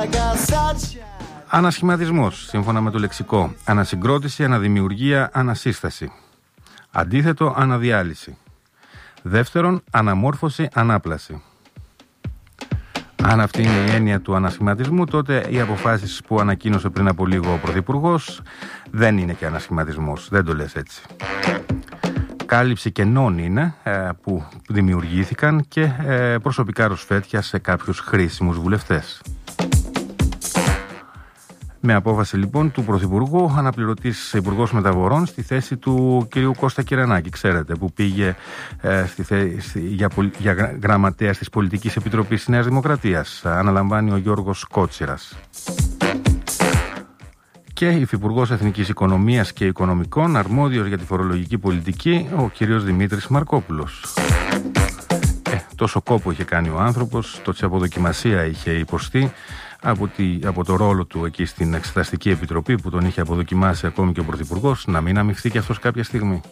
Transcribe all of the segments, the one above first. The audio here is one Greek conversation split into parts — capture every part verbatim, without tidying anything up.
Ανασχηματισμός, σύμφωνα με το λεξικό. Ανασυγκρότηση, αναδημιουργία, ανασύσταση. Αντίθετο, αναδιάλυση. Δεύτερον, αναμόρφωση, ανάπλαση. Αν αυτή είναι η έννοια του ανασχηματισμού, τότε οι αποφάσεις που ανακοίνωσε πριν από λίγο ο Πρωθυπουργός δεν είναι και ανασχηματισμός. Δεν το λες έτσι. Κάλυψη κενών είναι που δημιουργήθηκαν και προσωπικά ροσφέτια σε κάποιους χρήσιμους βουλευτές. Με απόφαση λοιπόν του Πρωθυπουργού, αναπληρωτής Υπουργός Μεταφορών στη θέση του κ. Κώστα Κυρανάκη, ξέρετε, που πήγε ε, στη θέση, για, για γραμματέας της Πολιτικής Επιτροπής της Νέας Δημοκρατίας. Αναλαμβάνει ο Γιώργος Κότσιρας. Και υφυπουργός Εθνικής Οικονομίας και Οικονομικών, αρμόδιος για τη φορολογική πολιτική, ο κ. Δημήτρης Μαρκόπουλος. Ε, τόσο κόπο είχε κάνει ο άνθρωπος, τόση αποδοκιμασία είχε υποστεί από, τη, από το ρόλο του εκεί στην Εξεταστική Επιτροπή που τον είχε αποδοκιμάσει ακόμη και ο Πρωθυπουργός, να μην αμειχθεί και αυτός κάποια στιγμή.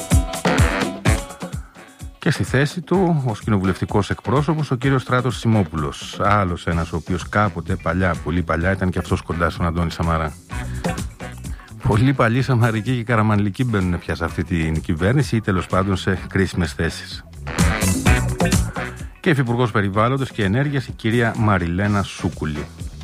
Και στη θέση του, ως κοινοβουλευτικός εκπρόσωπος, ο κύριος Στράτος Σιμόπουλος. Άλλος ένας ο οποίος κάποτε παλιά, πολύ παλιά, ήταν και αυτός κοντά στον Αντώνη Σαμαρά. Πολλοί παλιοί Σαμαρικοί και Καραμανλικοί μπαίνουν πια σε αυτή την κυβέρνηση ή τέλος πάντων σε κρίσιμες θέσεις. Και υφυπουργός Περιβάλλοντος και Ενέργειας η κυρία Μαριλένα Σούκουλη.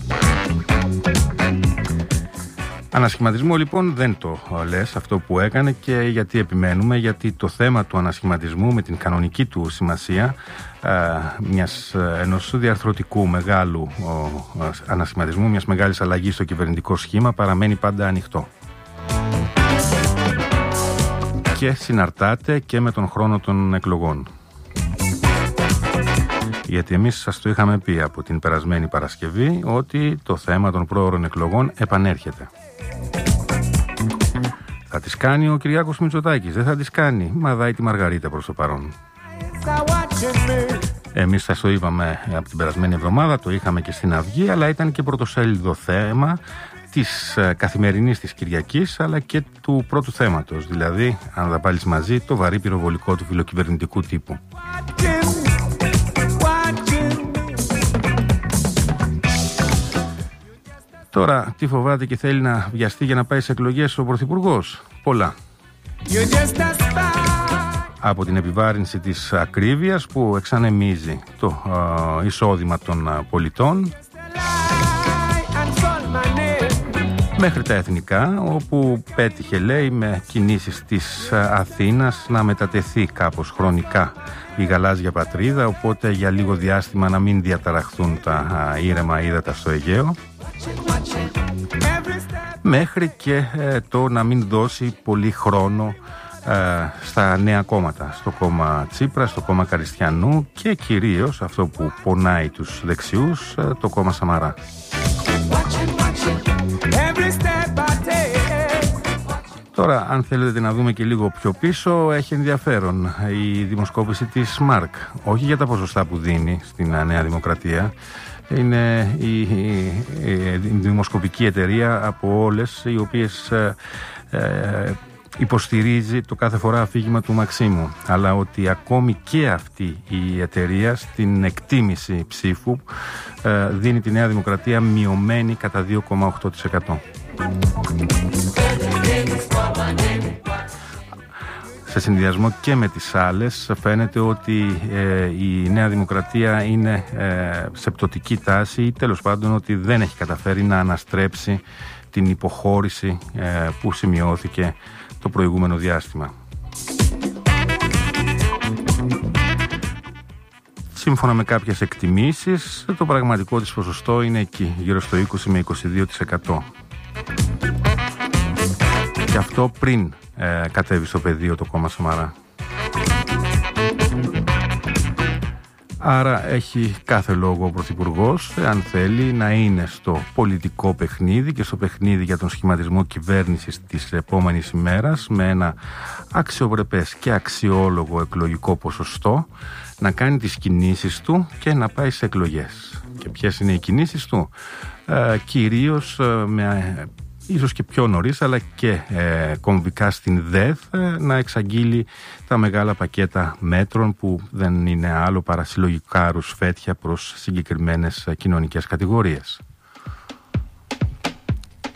Ανασχηματισμό λοιπόν δεν το λες αυτό που έκανε, και γιατί επιμένουμε, γιατί το θέμα του ανασχηματισμού με την κανονική του σημασία α, μιας, ενός διαρθρωτικού μεγάλου ο, ανασχηματισμού, μιας μεγάλης αλλαγής στο κυβερνητικό σχήμα παραμένει πάντα ανοιχτό. Και συναρτάται και με τον χρόνο των εκλογών. Γιατί εμείς σας το είχαμε πει από την περασμένη Παρασκευή ότι το θέμα των πρόωρων εκλογών επανέρχεται. Θα τις κάνει ο Κυριάκος Μητσοτάκης, δεν θα τις κάνει. Μαδάει τη Μαργαρίτα προς το παρόν. Εμείς σας το είπαμε από την περασμένη εβδομάδα, το είχαμε και στην Αυγή, αλλά ήταν και πρωτοσέλιδο θέμα της καθημερινής της Κυριακής, αλλά και του πρώτου θέματος. Δηλαδή, αν τα πάλεις μαζί, το βαρύ πυροβολικό του φιλοκυβερνητικού τύπου. Τώρα, τι φοβάται και θέλει να βιαστεί για να πάει σε εκλογές ο Πρωθυπουργός? Πολλά. Από την επιβάρυνση της ακρίβειας που εξανεμίζει το ε, εισόδημα των ε, πολιτών, μέχρι τα εθνικά, όπου πέτυχε, λέει, με κινήσεις της Αθήνας να μετατεθεί κάπως χρονικά η γαλάζια πατρίδα, οπότε για λίγο διάστημα να μην διαταραχθούν τα ε, ήρεμα ύδατα στο Αιγαίο, μέχρι και ε, το να μην δώσει πολύ χρόνο ε, στα νέα κόμματα, στο κόμμα Τσίπρα, στο κόμμα Καριστιανού και κυρίως αυτό που πονάει τους δεξιούς, ε, το κόμμα Σαμαρά. Τώρα, αν θέλετε να δούμε και λίγο πιο πίσω, έχει ενδιαφέρον η δημοσκόπηση της ΜΑΡΚ, όχι για τα ποσοστά που δίνει στην Νέα Δημοκρατία. Είναι η, η, η δημοσκοπική εταιρεία από όλες, οι οποίες ε, ε, υποστηρίζει το κάθε φορά αφήγημα του Μαξίμου, αλλά ότι ακόμη και αυτή η εταιρεία στην εκτίμηση ψήφου ε, δίνει τη Νέα Δημοκρατία μειωμένη κατά δύο κόμμα οκτώ τοις εκατό. Σε συνδυασμό και με τις άλλες, φαίνεται ότι ε, η Νέα Δημοκρατία είναι ε, σε πτωτική τάση, ή τέλος πάντων ότι δεν έχει καταφέρει να αναστρέψει την υποχώρηση ε, που σημειώθηκε το προηγούμενο διάστημα. Σύμφωνα με κάποιες εκτιμήσεις, το πραγματικό της ποσοστό είναι εκεί, γύρω στο είκοσι με είκοσι δύο τοις εκατό. Και αυτό πριν ε, κατέβει στο πεδίο το κόμμα Σαμαρά. Άρα έχει κάθε λόγο ο Πρωθυπουργός, αν θέλει, να είναι στο πολιτικό παιχνίδι και στο παιχνίδι για τον σχηματισμό κυβέρνησης της επόμενης ημέρας, με ένα αξιοπρεπές και αξιόλογο εκλογικό ποσοστό, να κάνει τις κινήσεις του και να πάει σε εκλογές. Και ποιες είναι οι κινήσεις του? Ε, κυρίως ε, με... ίσως και πιο νωρίς, αλλά και ε, κομβικά στην ΔΕΘ, ε, να εξαγγείλει τα μεγάλα πακέτα μέτρων που δεν είναι άλλο παρά συλλογικά ρουσφέτια προς συγκεκριμένες ε, κοινωνικές κατηγορίες.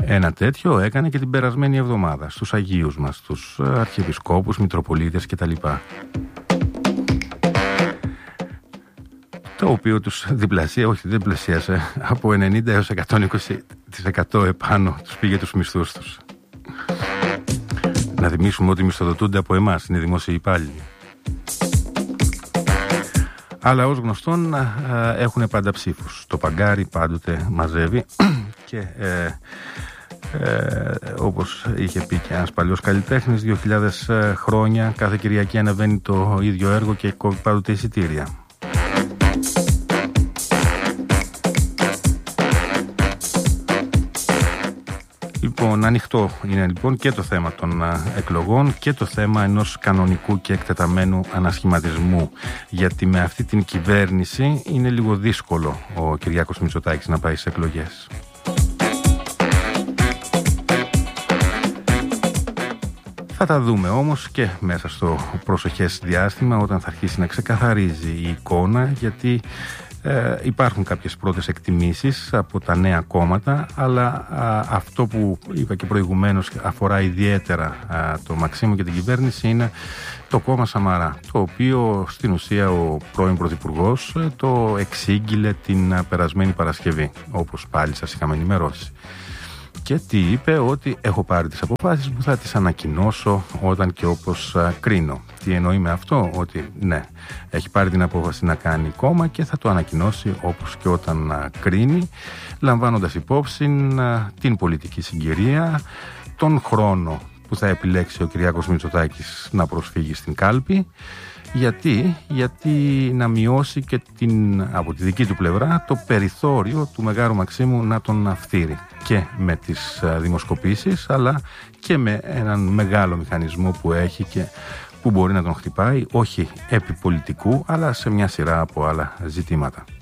Ένα τέτοιο έκανε και την περασμένη εβδομάδα στους Αγίους μας, τους Αρχιεπισκόπους, Μητροπολίτες κτλ. Το οποίο τους διπλασία, όχι δεν διπλασίασε, από ενενήντα έως εκατόν είκοσι τοις εκατό επάνω τους πήγε τους μισθούς τους. Να θυμίσουμε ότι μισθοδοτούνται από εμάς, είναι δημόσιοι υπάλληλοι. Αλλά ως γνωστόν έχουν πάντα ψήφους. Το παγκάρι πάντοτε μαζεύει και ε, ε, όπως είχε πει και ένας παλιός καλλιτέχνης, δύο χιλιάδες χρόνια κάθε Κυριακή ανεβαίνει το ίδιο έργο και κόβει πάντοτε εισιτήρια. Λοιπόν, ανοιχτό είναι λοιπόν και το θέμα των εκλογών και το θέμα ενός κανονικού και εκτεταμένου ανασχηματισμού, γιατί με αυτή την κυβέρνηση είναι λίγο δύσκολο ο Κυριάκος Μητσοτάκης να πάει σε εκλογές. Θα τα δούμε όμως και μέσα στο προσεχές διάστημα, όταν θα αρχίσει να ξεκαθαρίζει η εικόνα, γιατί Ε, υπάρχουν κάποιες πρώτες εκτιμήσεις από τα νέα κόμματα, αλλά α, αυτό που είπα και προηγουμένως αφορά ιδιαίτερα α, το Μαξίμου και την κυβέρνηση είναι το κόμμα Σαμαρά, το οποίο στην ουσία ο πρώην Πρωθυπουργός το εξήγηλε την α, περασμένη Παρασκευή, όπως πάλι σας είχαμε ενημερώσει. Και τι είπε? Ότι έχω πάρει τις αποφάσεις που θα τις ανακοινώσω όταν και όπως α, κρίνω. Τι εννοεί με αυτό? Ότι ναι, έχει πάρει την απόφαση να κάνει κόμμα και θα το ανακοινώσει όπως και όταν α, κρίνει, λαμβάνοντας υπόψη α, την πολιτική συγκυρία, τον χρόνο που θα επιλέξει ο Κυριάκος Μητσοτάκης να προσφύγει στην κάλπη. Γιατί, γιατί να μειώσει και την, από τη δική του πλευρά το περιθώριο του Μεγάρου Μαξίμου να τον αυθύρει και με τις δημοσκοπήσεις, αλλά και με έναν μεγάλο μηχανισμό που έχει και που μπορεί να τον χτυπάει, όχι επί πολιτικού, αλλά σε μια σειρά από άλλα ζητήματα.